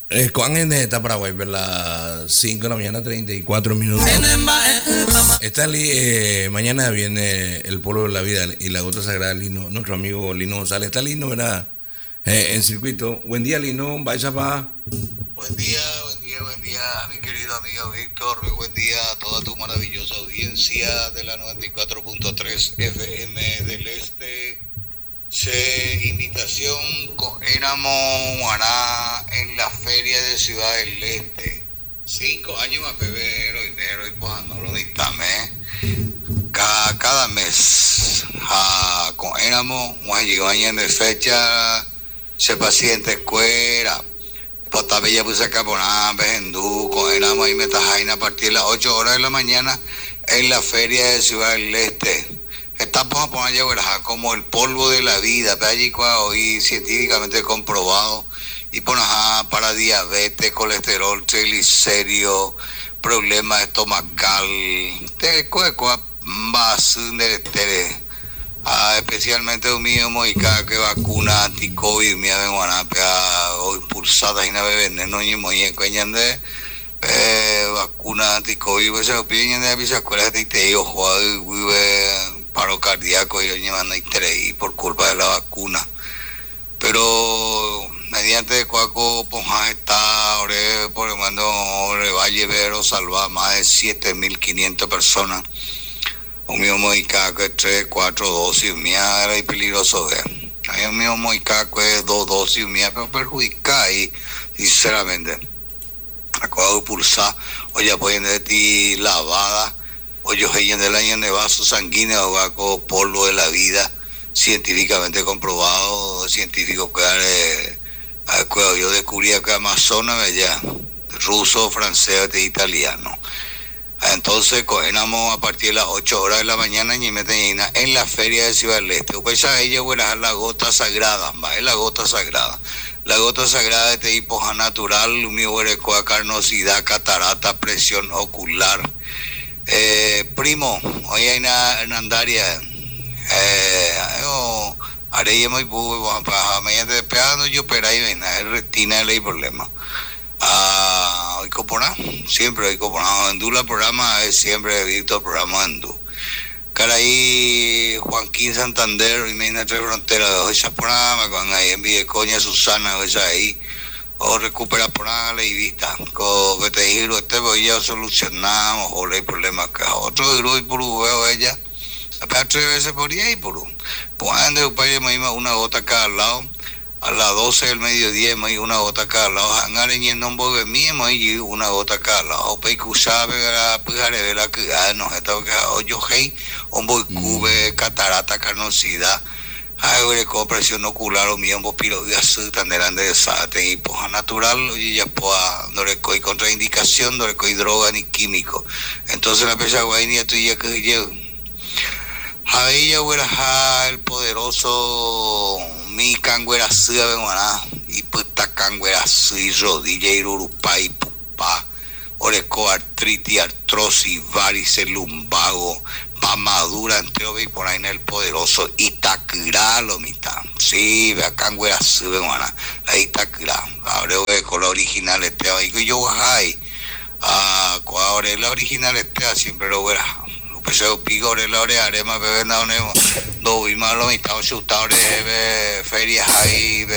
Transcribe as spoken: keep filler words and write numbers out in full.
Eh, ¿Cuán en esta Paraguay? Ver las cinco de la mañana, treinta y cuatro minutos. Está li- eh, mañana viene el pueblo de la vida y la gota sagrada Lino, nuestro amigo Lino González. Está Lino, ¿verdad? Eh, en circuito. Buen día, Lino. Vaya pa. Buen día, buen día, buen día, mi querido amigo Víctor. Muy buen día a toda tu maravillosa audiencia de la noventa y cuatro punto tres F M del Este. Se invitación con Éramo Guaná en la feria de Ciudad del Este. Cinco años más febrero, enero y pues no lo dictame. Cada, cada mes a, con Éramo, llegó año de fecha, se paciente escuela. Potabella puse acá por Vendú, con Éramos y Metajaina a partir de las ocho horas de la mañana en la feria de Ciudad del Este. Estamos a poner como el polvo de la vida, hoy científicamente comprobado, y poner para diabetes, colesterol, triglicéridos, problemas estomacal, te cueco, más de Ah, especialmente un mío moica que vacuna anti-covid mi ave guanapea hoy pulsada y nave veneno y muy en de vacuna anti-covid pues se opinión de visa escuela de te yo jugado y vive paro cardíaco y yo llevando interés por culpa de la vacuna, pero mediante cuaco ponja está ahora por el mando Valle Vero salva más de siete mil quinientas personas. Un mío moicaco es tres, cuatro dosis, mía era peligroso ver. Hay un mío moicaco es dos dosis, mía, pero perjudica y sinceramente. Acabo de pulsar, o ya pueden de ti lavada, o yo en del año de vaso sanguíneo, o polvo de la vida, científicamente comprobado, científico que eh, yo descubrí que Amazonas, ya, ruso, francés, italiano. Entonces cogemos a partir de las ocho horas de la mañana y meten en la feria de Ciudad del Este. Pues a ella voy a dejar la gota sagrada, va, es la gota sagrada. La gota sagrada de este hipoja natural, mi huerecoa, carnosidad, catarata, presión ocular. Eh, primo, hoy hay una Hernandaria, eh, haré muy poco, para mañana despegando yo, pero ahí ven, es retina el problema. Ah, hoy coponá, siempre hoy coponá, en la programa es siempre visto el programa en Du. Caray, Joaquín Santander, imagínate frontera de hoy esa programa, con ahí en Videcoña, Susana, hoy ahí, o recupera programa y vista, con que te dijeron, este voy ya solucionamos, o el problema acá, otro grupo y por veo ella, apenas tres veces por día y por un, pues ande una gota cada lado. A las doce del mediodía me una gota cada lado, hangar en el nombre de mí me una gota cada lado, peicusabe la pujare de la que nos está que hoyo hey, un boy cube, catarata, carnosidad, hay presión ocular o miembro piro de azul tan grande de sate y poja natural y ya poa no le coi contraindicación, no le coi droga ni químico. Entonces la pesa guaynia tú ya que yo ahí ya huera el poderoso mi canguera suya venguana y puta canguera suya rodilla y rurupa y pupa oreco artritis artrosis varices lumbago mamadura entero y por ahí en el poderoso Itacurá lo mitad sí vea canguera suya venguana la Itacurá ahora con la original este ahí yo hay ah ahora la original este siempre lo huera pues eu pigo de la hora arema bebé no no do y malo mitad asustado de ferias ahí